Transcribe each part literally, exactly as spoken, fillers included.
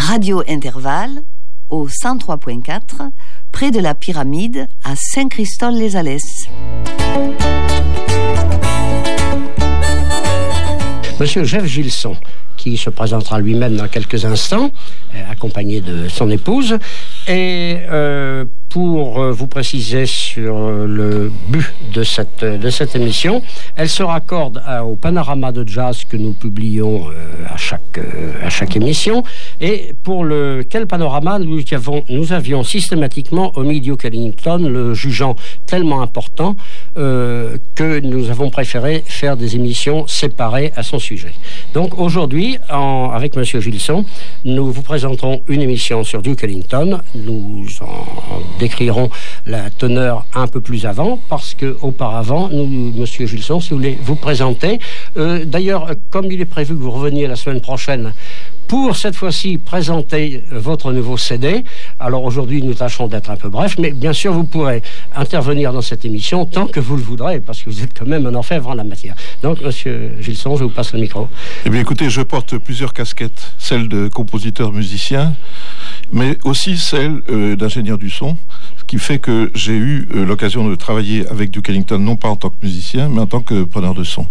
Radio Intervalle, au cent trois point quatre, près de la pyramide, à Saint-Christol-les-Alès. Monsieur Jeff Gilson, qui se présentera lui-même dans quelques instants, euh, accompagné de son épouse, et euh, pour euh, vous préciser sur euh, le but de cette, de cette émission, elle se raccorde à, au panorama de jazz que nous publions euh, à, chaque, euh, à chaque émission, et pour lequel panorama nous, avons, nous avions systématiquement omis Duke Ellington, le jugeant tellement important euh, que nous avons préféré faire des émissions séparées à son sujet. Donc aujourd'hui, en, avec Monsieur Gilson, nous vous présenterons une émission sur Duke Ellington. Nous en décrirons la teneur un peu plus avant, parce que auparavant, nous, Monsieur Gilson, si vous voulez vous présenter, euh, d'ailleurs, comme il est prévu que vous reveniez la semaine prochaine pour cette fois-ci présenter votre nouveau C D. Alors aujourd'hui, nous tâcherons d'être un peu bref, mais bien sûr, vous pourrez intervenir dans cette émission tant que vous le voudrez, parce que vous êtes quand même un orfèvre en la matière. Donc, Monsieur Gilson, je vous passe le micro. Eh bien, écoutez, je porte plusieurs casquettes, celle de compositeur-musicien, mais aussi celle euh, d'ingénieur du son, ce qui fait que j'ai eu euh, l'occasion de travailler avec Duke Ellington, non pas en tant que musicien, mais en tant que preneur de son.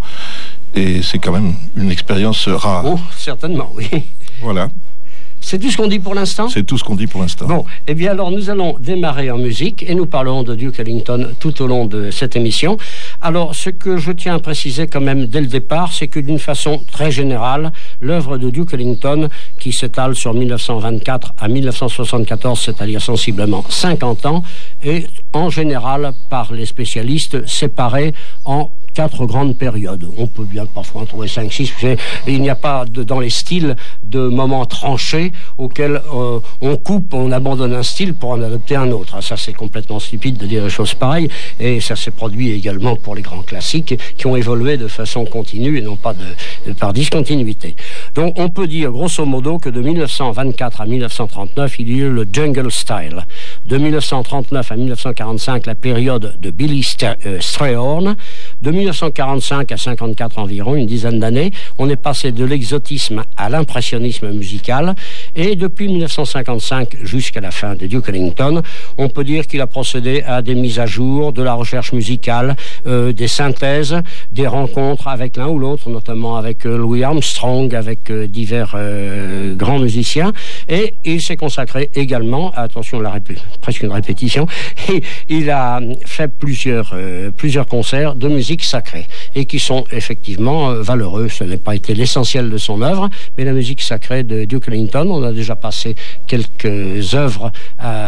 Et c'est quand même une expérience rare. Oh, certainement, oui. Voilà. C'est tout ce qu'on dit pour l'instant ? C'est tout ce qu'on dit pour l'instant. Bon, eh bien alors nous allons démarrer en musique et nous parlerons de Duke Ellington tout au long de cette émission. Alors ce que je tiens à préciser quand même dès le départ, c'est que d'une façon très générale, l'œuvre de Duke Ellington, qui s'étale sur mille neuf cent vingt-quatre à mille neuf cent soixante-quatorze, c'est-à-dire sensiblement cinquante ans, est en général par les spécialistes séparée en quatre grandes périodes. On peut bien parfois en trouver cinq, six. Il n'y a pas de, dans les styles de moments tranchés auxquels euh, on coupe, on abandonne un style pour en adopter un autre. Ça, c'est complètement stupide de dire des choses pareilles. Et ça s'est produit également pour les grands classiques qui ont évolué de façon continue et non pas de, de par discontinuité. Donc, on peut dire grosso modo que de mille neuf cent vingt-quatre à mille neuf cent trente-neuf, il y a eu le jungle style. De mille neuf cent trente-neuf à mille neuf cent quarante-cinq, la période de Billy Strayhorn. De mille neuf cent quarante-cinq à cinquante-quatre environ, une dizaine d'années, on est passé de l'exotisme à l'impressionnisme musical. Et depuis mille neuf cent cinquante-cinq jusqu'à la fin de Duke Ellington, on peut dire qu'il a procédé à des mises à jour, de la recherche musicale, euh, des synthèses, des rencontres avec l'un ou l'autre, notamment avec euh, Louis Armstrong, avec euh, divers euh, grands musiciens. Et il s'est consacré également, attention, la répé- presque une répétition, et il a fait plusieurs, euh, plusieurs concerts de musique sacrée, et qui sont effectivement euh, valeureux. Ce n'a pas été l'essentiel de son œuvre, mais la musique sacrée de Duke Ellington, on a déjà passé quelques œuvres à,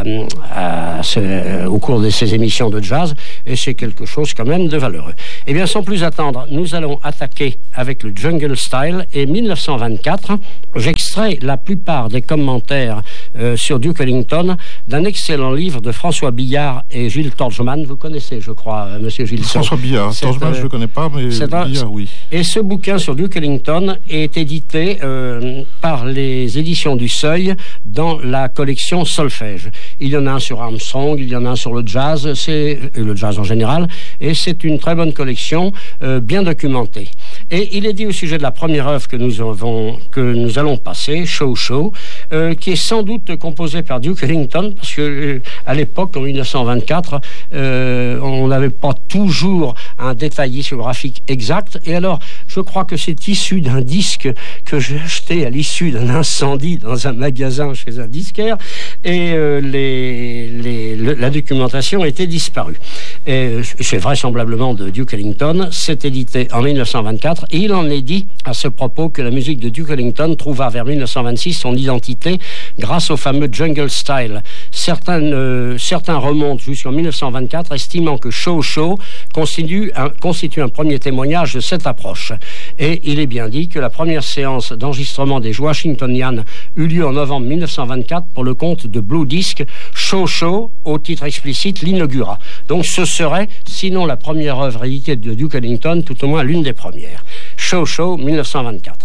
à ce, au cours de ces émissions de jazz, et c'est quelque chose quand même de valeureux. Eh bien, sans plus attendre, nous allons attaquer avec le jungle style, et mille neuf cent vingt-quatre, j'extrais la plupart des commentaires euh, sur Duke Ellington d'un excellent livre de François Billard et Gilles Torgeman. Vous connaissez, je crois, euh, Monsieur Gilles. François Billard. Torgeman, je ne le connais pas, mais un, Billard, oui. Et ce bouquin sur Duke Ellington est édité euh, par les éditions du Seuil dans la collection Solfège. Il y en a un sur Armstrong, il y en a un sur le jazz, c'est le jazz en général, et c'est une très bonne collection, euh, bien documentée. Et il est dit au sujet de la première œuvre que nous avons, que nous allons passer, Show Show, euh, qui est sans doute composée par Duke Ellington, parce que euh, à l'époque, en mille neuf cent vingt-quatre, euh, on n'avait pas toujours un détail discographique exact. Et alors, je crois que c'est issu d'un disque que j'ai acheté à l'issue d'un incendie dans un magasin chez un disquaire, et euh, les, les, le, la documentation était disparue. Et c'est vraisemblablement de Duke Ellington. C'est édité en mille neuf cent vingt-quatre, et il en est dit à ce propos que la musique de Duke Ellington trouva vers mille neuf cent vingt-six son identité grâce au fameux jungle style. Certains, euh, certains remontent jusqu'en mille neuf cent vingt-quatre, estimant que Show Show constitue un, constitue un premier témoignage de cette approche. Et il est bien dit que la première séance d'enregistrement des Washingtonians eut lieu en novembre mille neuf cent vingt-quatre pour le compte de Blue Disc. Show Show, au titre explicite, l'inaugura. Donc ce serait, sinon la première œuvre éditée de Duke Ellington, tout au moins l'une des premières. Show Show, mille neuf cent vingt-quatre.